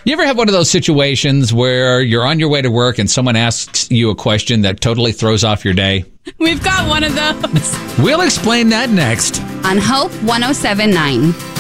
You ever have one of those situations where you're on your way to work and someone asks you a question that totally throws off your day? We've got one of those. We'll explain that next. On Hope 107.9.